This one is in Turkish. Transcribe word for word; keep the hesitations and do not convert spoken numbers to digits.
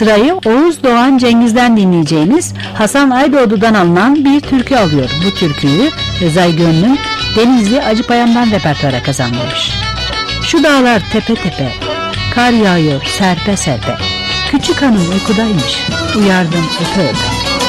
Sırayı Oğuz Doğan Cengiz'den dinleyeceğiniz Hasan Aydoğdu'dan alınan bir türkü alıyor. Bu türküyü Rezai Gönlüm Denizli Acıpayam'dan repertuara kazandırmış. Şu dağlar tepe tepe, kar yağıyor serpe serpe, küçük hanım uykudaymış, uyardım öpe öpe.